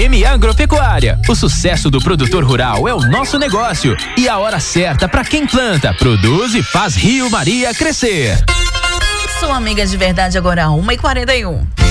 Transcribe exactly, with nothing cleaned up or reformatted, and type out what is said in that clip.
M Agropecuária. O sucesso do produtor rural é o nosso negócio e a hora certa para quem planta, produz e faz Rio Maria crescer. Sua amiga de verdade agora, uma e quarenta e um.